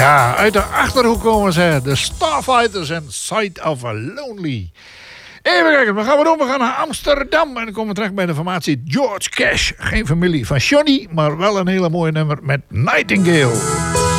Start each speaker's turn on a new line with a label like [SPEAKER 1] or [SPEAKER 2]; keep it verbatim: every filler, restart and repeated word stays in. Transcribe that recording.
[SPEAKER 1] Ja, uit de Achterhoek komen ze. De Starfighters en Sight of a Lonely. Even kijken, wat gaan we doen? We gaan naar Amsterdam. En dan komen we terecht bij de formatie George Cash. Geen familie van Johnny, maar wel een hele mooie nummer met Nightingale.